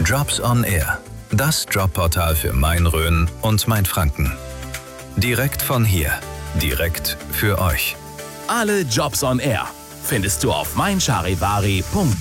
Jobs on Air, das Jobportal für Main-Rhön und Mainfranken. Direkt von hier, direkt für euch. Alle Jobs on Air findest du auf meincharivari.de.